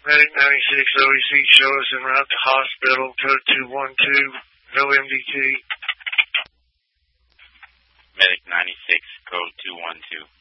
Medic 96 OEC, show us en route to hospital, code 212, no MDT. Medic 96, code 212.